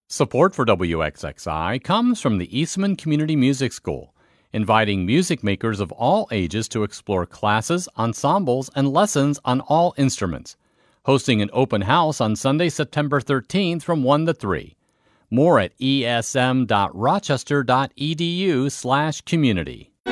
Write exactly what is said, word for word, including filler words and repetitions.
Support for W X X I comes from the Eastman Community Music School, inviting music makers of all ages to explore classes, ensembles, and lessons on all instruments. Hosting an open house on Sunday, September thirteenth from one to three. More at esm.rochester.edu slash community.